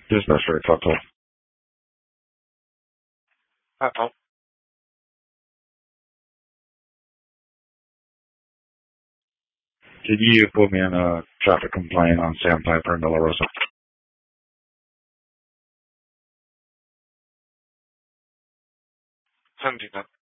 Dispatcher 812. Uh-oh. Can you put me in a traffic complaint on Sam Piper in De La Rosa? Sending it.